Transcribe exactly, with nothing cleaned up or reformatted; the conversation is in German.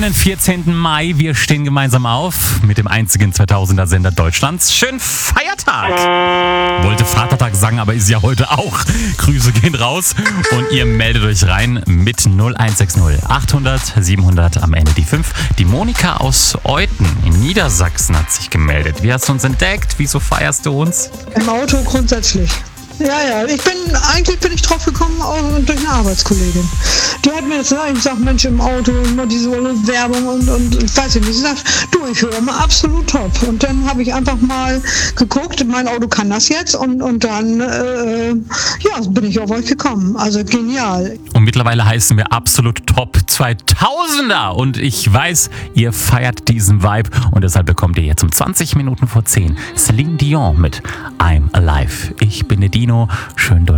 schönen vierzehnten Mai. Wir stehen gemeinsam auf mit dem einzigen zweitausender-Sender Deutschlands. Schönen Feiertag! Wollte Vatertag sagen, aber ist ja heute auch. Grüße gehen raus und ihr meldet euch rein mit null eins sechs null achthundert siebenhundert am Ende die fünf. Die Monika aus Euthen in Niedersachsen hat sich gemeldet. Wie hast du uns entdeckt? Wieso feierst du uns? Im Auto grundsätzlich. Ja, ja, ich bin, eigentlich bin ich drauf gekommen auch durch eine Arbeitskollegin. Die hat mir das gesagt, ich sag, Mensch, im Auto immer diese Werbung und, und ich weiß nicht, sie sagt, du, ich höre mal absolut top. Und dann habe ich einfach mal geguckt, mein Auto kann das jetzt und, und dann, äh, ja, bin ich auf euch gekommen. Also genial. Und mittlerweile heißen wir absolut Top zweitausender und ich weiß, ihr feiert diesen Vibe und deshalb bekommt ihr jetzt um zwanzig Minuten vor zehn Celine Dion mit I'm Alive. Ich bin der Dino. Schönen Donnerstag.